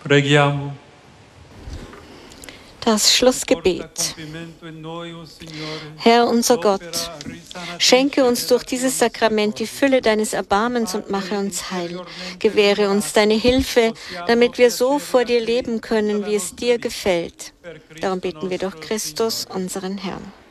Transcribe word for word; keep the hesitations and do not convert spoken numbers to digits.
Preghiamo. Das Schlussgebet. Herr unser Gott, schenke uns durch dieses Sakrament die Fülle deines Erbarmens und mache uns heil. Gewähre uns deine Hilfe, damit wir so vor dir leben können, wie es dir gefällt. Darum beten wir durch Christus, unseren Herrn.